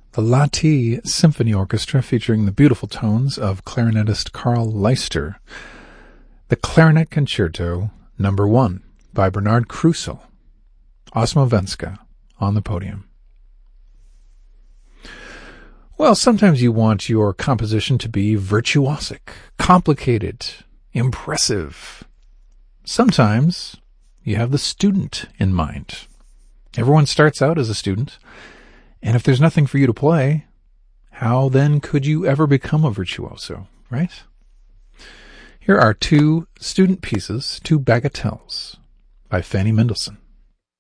The Lahti Symphony Orchestra featuring the beautiful tones of clarinetist Carl Leister. The Clarinet Concerto No. 1 by Bernard Krusel. Osmovenska on the podium. Well, sometimes you want your composition to be virtuosic, complicated, impressive. Sometimes you have the student in mind. Everyone starts out as a student, and if there's nothing for you to play, how then could you ever become a virtuoso, right? Here are two student pieces, two bagatelles, by Fanny Mendelssohn.